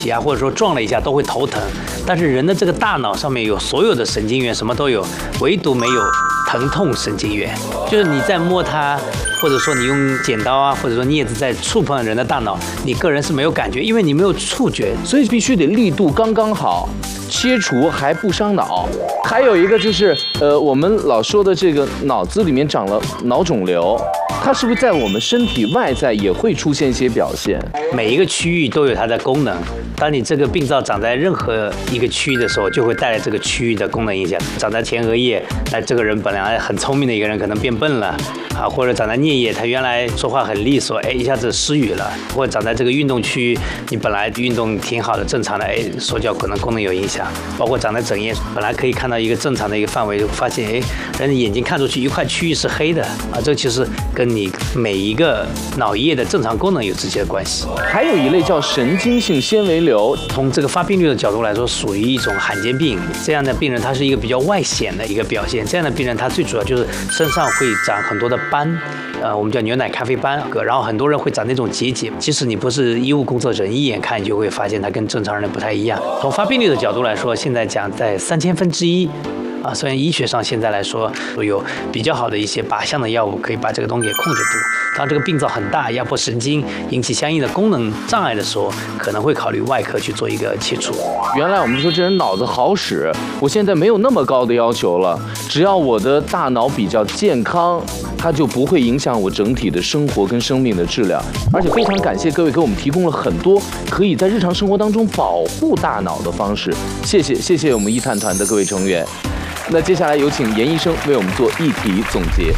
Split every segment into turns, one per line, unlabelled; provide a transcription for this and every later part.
啊，或者说撞了一下都会头疼。但是人的这个大脑上面有所有的神经元，什么都有，唯独没有疼痛神经元。就是你在摸它，或者说你用剪刀啊，或者说镊子在触碰人的大脑，你个人是没有感觉，因为你没有触觉，
所以必须得力度刚刚好，切除还不伤脑。还有一个就是，我们老说的这个脑子里面长了脑肿瘤。它是不是在我们身体外在也会出现一些表现？
每一个区域都有它的功能。当你这个病灶长在任何一个区域的时候，就会带来这个区域的功能影响。长在前额叶，那这个人本来很聪明的一个人可能变笨了啊，或者长在颞叶，他原来说话很利索，哎，一下子失语了。或者长在这个运动区，你本来运动挺好的，正常的，哎，手脚可能功能有影响。包括长在枕叶，本来可以看到一个正常的一个范围，就发现哎，人的眼睛看出去一块区域是黑的啊，这其实跟你每一个脑叶的正常功能有直接的关系。
还有一类叫神经性纤维瘤，
从这个发病率的角度来说，属于一种罕见病。这样的病人他是一个比较外显的一个表现。这样的病人他最主要就是身上会长很多的斑，我们叫牛奶咖啡斑，然后很多人会长那种结节。即使你不是医务工作者，一眼看就会发现他跟正常人不太一样。从发病率的角度来说，现在讲在1/3000。啊，虽然医学上现在来说有比较好的一些靶向的药物可以把这个东西给控制住，当这个病灶很大，压迫神经，引起相应的功能障碍的时候，可能会考虑外科去做一个切除。
原来我们说这人脑子好使，我现在没有那么高的要求了，只要我的大脑比较健康，它就不会影响我整体的生活跟生命的质量。而且非常感谢各位给我们提供了很多可以在日常生活当中保护大脑的方式，谢谢我们医探团的各位成员。那接下来有请严医生为我们做议题总结。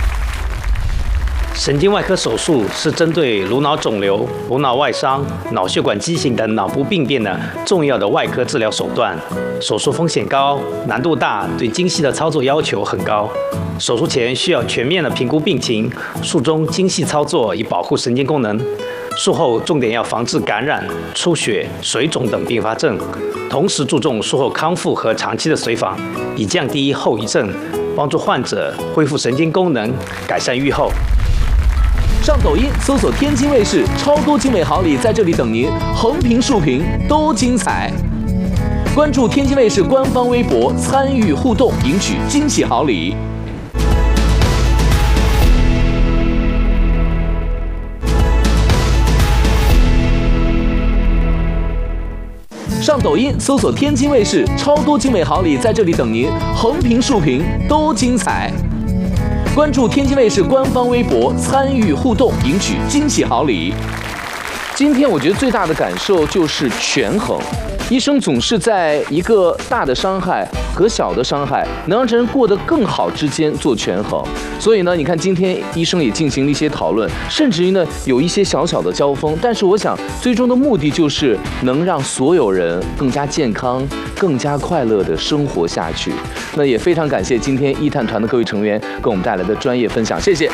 神经外科手术是针对颅脑肿瘤、颅脑外伤、脑血管畸形等脑部病变的重要的外科治疗手段。手术风险高，难度大，对精细的操作要求很高。手术前需要全面的评估病情，术中精细操作以保护神经功能。术后重点要防治感染、出血、水肿等并发症，同时注重术后康复和长期的随访，以降低后遗症，帮助患者恢复神经功能，改善预后。
上抖音搜索天津卫视，超多精美好礼在这里等您，横屏竖屏都精彩。关注天津卫视官方微博，参与互动，赢取惊喜好礼。上抖音搜索天津卫视，超多精美好礼在这里等您，横屏竖屏都精彩。关注天津卫视官方微博，参与互动，赢取惊喜好礼。今天我觉得最大的感受就是权衡。医生总是在一个大的伤害和小的伤害能让这人过得更好之间做权衡，所以呢，你看今天医生也进行了一些讨论，甚至于呢有一些小小的交锋，但是我想最终的目的就是能让所有人更加健康、更加快乐地生活下去。那也非常感谢今天医探团的各位成员给我们带来的专业分享，谢谢。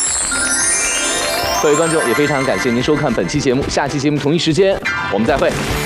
各位观众，也非常感谢您收看本期节目，下期节目同一时间我们再会。